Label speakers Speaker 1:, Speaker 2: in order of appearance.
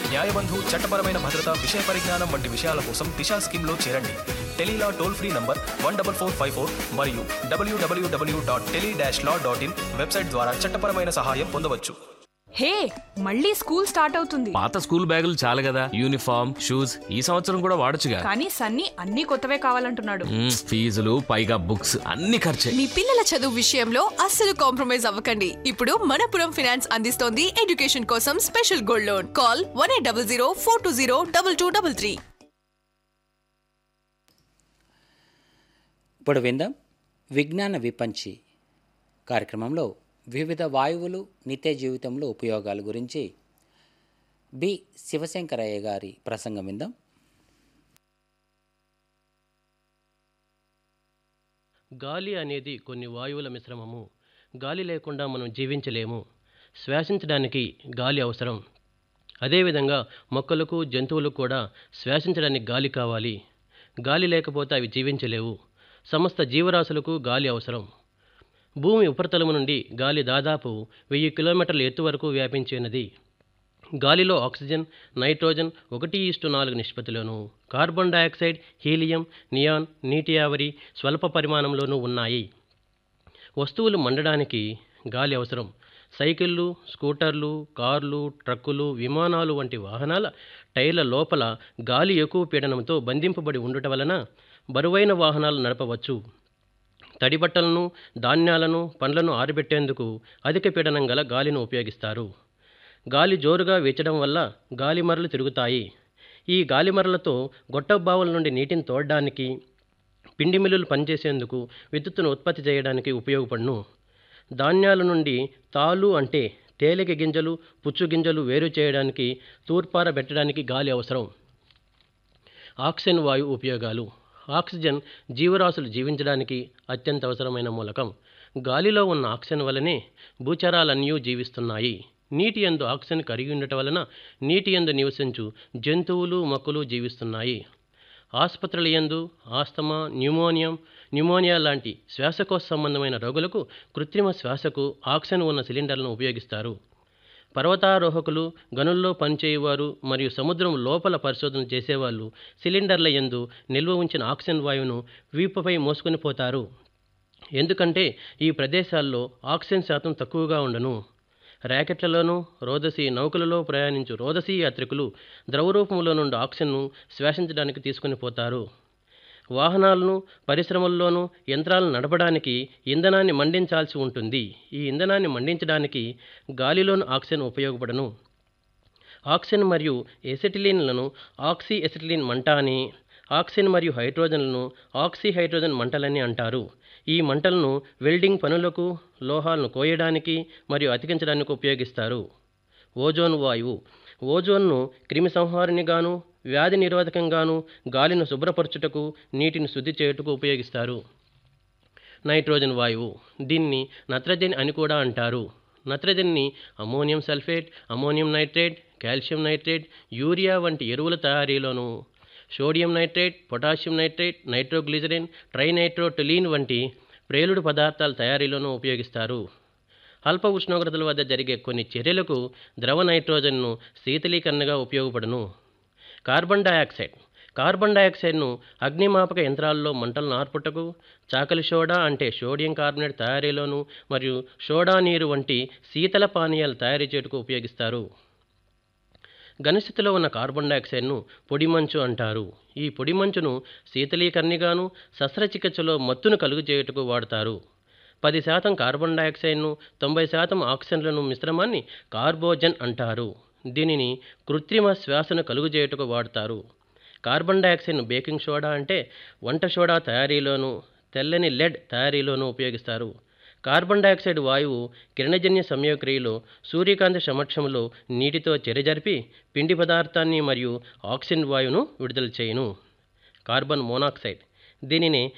Speaker 1: న్యాయబంధు, చట్టపరమైన భద్రత, విషయ పరిజ్ఞానం వంటి విషయాల కోసం దిశా స్కీమ్లో చేరండి. టెలీలా టోల్ ఫ్రీ నంబర్ 14454 మరియు www.tele-law.in వెబ్సైట్ ద్వారా చట్టపరమైన సహాయం పొందవచ్చు.
Speaker 2: హే, మళ్ళీ స్కూల్ స్టార్ట్ అవుతుంది.
Speaker 3: పాత స్కూల్ బ్యాగులు చాలు కదా, యూనిఫామ్, షూస్ ఈ సంవత్సరం కూడా వాడొచ్చుగా.
Speaker 2: కానీ సన్నీ అన్ని కొత్తవే కావాలంటున్నాడు.
Speaker 3: ఫీజులు పైగా బుక్స్ అన్ని ఖర్చే.
Speaker 4: మీ పిల్లల చదువు విషయంలో అస్సలు కాంప్రమైజ్ అవ్వకండి. ఇప్పుడు మనపురం ఫైనాన్స్ అందిస్తోంది ఎడ్యుకేషన్ కోసం స్పెషల్ గోల్డ్ లోన్. కాల్ 1800 420 2233.
Speaker 5: ఇప్పుడు విందాం విజ్ఞాన విపంచి కార్యక్రమంలో వివిధ వాయువులు నిత్య జీవితంలో ఉపయోగాల గురించి బి శివశంకరయ్య గారి ప్రసంగం విందాం.
Speaker 6: గాలి అనేది కొన్ని వాయువుల మిశ్రమము. గాలి లేకుండా మనం జీవించలేము. శ్వాసించడానికి గాలి అవసరం. అదేవిధంగా మొక్కలకు, జంతువులకు కూడా శ్వాసించడానికి గాలి కావాలి. గాలి లేకపోతే అవి జీవించలేవు. సమస్త జీవరాశులకు గాలి అవసరం. భూమి ఉపరితలము నుండి గాలి దాదాపు 1000 కిలోమీటర్ల ఎత్తు వరకు వ్యాపించినది. గాలిలో oxygen, nitrogen 1:4 నిష్పత్తిలోను, carbon dioxide, helium, neon, నీటి ఆవిరి స్వల్ప పరిమాణంలోనూ ఉన్నాయి. వస్తువులు మండడానికి గాలి అవసరం. సైకిళ్ళు, స్కూటర్లు, కార్లు, ట్రక్కులు, విమానాలు వంటి వాహనాల టైర్ల లోపల గాలి ఎక్కువ పీడనంతో బంధింపబడి ఉండటం వలన బరువైన వాహనాలు నడపవచ్చు. తడి బట్టలను, ధాన్యాలను, పండ్లను ఆరబెట్టేందుకు అధిక పీడనం గల గాలిని ఉపయోగిస్తారు. గాలి జోరుగా వీచడం వల్ల గాలిమరలు తిరుగుతాయి. ఈ గాలిమరలతో గొట్టబావుల నుండి నీటిని తోడడానికి, పిండి మిల్లులు పనిచేసేందుకు, విద్యుత్తును ఉత్పత్తి చేయడానికి ఉపయోగపడును. ధాన్యాల నుండి తాలు అంటే తేలిక గింజలు, పుచ్చు గింజలు వేరు చేయడానికి, తూర్పారబెట్టడానికి గాలి అవసరం. ఆక్సిజన్ వాయువు ఉపయోగాలు. ఆక్సిజన్ జీవరాశులు జీవించడానికి అత్యంత అవసరమైన మూలకం. గాలిలో ఉన్న ఆక్సిజన్ వలనే భూచరాలన్నీ జీవిస్తున్నాయి. నీటి యందు ఆక్సిజన్ కరిగి ఉండటం వలన నీటి యందు నివసించు జంతువులు, మొక్కలు జీవిస్తున్నాయి. ఆసుపత్రుల యందు ఆస్తమా, న్యూమోనియా లాంటి శ్వాసకోశ సంబంధమైన రోగులకు కృత్రిమ శ్వాసకు ఆక్సిజన్ ఉన్న సిలిండర్లను ఉపయోగిస్తారు. పర్వతారోహకులు, గనుల్లో పనిచేయువారు మరియు సముద్రం లోపల పరిశోధన చేసేవాళ్ళు సిలిండర్ల యందు నిల్వ ఉంచిన ఆక్సిజన్ వాయువును వీపుపై మోసుకొని పోతారు. ఎందుకంటే ఈ ప్రదేశాల్లో ఆక్సిజన్ శాతం తక్కువగా ఉండను. ర్యాకెట్లలోనూ, రోదసీ నౌకలలో ప్రయాణించు రోదసీ యాత్రికులు ద్రవరూపంలో నుండి ఆక్సిజన్ను శ్వాసించడానికి తీసుకొని పోతారు. వాహనాలను, పరిశ్రమల్లోనూ యంత్రాలను నడపడానికి ఇంధనాన్ని మండించాల్సి ఉంటుంది. ఈ ఇంధనాన్ని మండించడానికి గాలిలోని ఆక్సిజన్ ఉపయోగపడను. ఆక్సిజన్ మరియు ఎసిటిలీన్లను ఆక్సీ ఎసిటిలీన్ మంట అని, ఆక్సిజన్ మరియు హైడ్రోజన్లను ఆక్సీ హైడ్రోజన్ మంటలని అంటారు. ఈ మంటలను వెల్డింగ్ పనులకు, లోహాలను కోయడానికి మరియు అతికించడానికి ఉపయోగిస్తారు. ఓజోన్ వాయువు. ఓజోన్ను క్రిమి సంహారినిగాను, వ్యాధి నిరోధకంగాను, గాలిని శుభ్రపరచుటకు, నీటిని శుద్ధి చేయుటకు ఉపయోగిస్తారు. నైట్రోజన్ వాయువు. దీన్ని నత్రజని అని కూడా అంటారు. నత్రజనిని ammonium sulphate, ammonium nitrate, calcium nitrate, urea వంటి ఎరువుల తయారీలోను, sodium nitrate, potassium nitrate, nitroglycerine, ట్రైనైట్రోటొలీన్ వంటి ప్రేలుడు పదార్థాల తయారీలోనూ ఉపయోగిస్తారు. అల్ప ఉష్ణోగ్రతల వద్ద జరిగే కొన్ని చర్యలకు ద్రవ నైట్రోజన్ను శీతలీకరణగా ఉపయోగపడును. Carbon dioxide. కార్బన్ డయాక్సైడ్ను అగ్నిమాపక యంత్రాల్లో మంటలను ఆర్పుటకు, చాకలి సోడా అంటే సోడియం కార్బోనేట్ తయారీలోను మరియు సోడా నీరు వంటి శీతల పానీయాలు తయారీ చేయుటకు ఉపయోగిస్తారు. ఘనస్థితిలో ఉన్న కార్బన్ డయాక్సైడ్ను పొడిమంచు అంటారు. ఈ పొడిమంచును శీతలీకరణగాను, శస్త్రచికిత్సలో మత్తును కలుగజేయుటకు వాడతారు. 10% కార్బన్ డయాక్సైడ్ను, 90% ఆక్సిజన్లను మిశ్రమాన్ని కార్బోజన్ అంటారు. దీనిని కృత్రిమ శ్వాసను కలుగజేయుటకు వాడతారు. కార్బన్ డయాక్సైడ్ను బేకింగ్ సోడా అంటే వంట సోడా తయారీలోను, తెల్లని లెడ్ తయారీలోనూ ఉపయోగిస్తారు. కార్బన్ డయాక్సైడ్ వాయువు కిరణజన్య సంయోగక్రియలో సూర్యకాంతి సమక్షంలో నీటితో చర్య జరిపి పిండి పదార్థాన్ని మరియు ఆక్సిజన్ వాయువును విడుదల చేయును. Carbon monoxide. దీనిని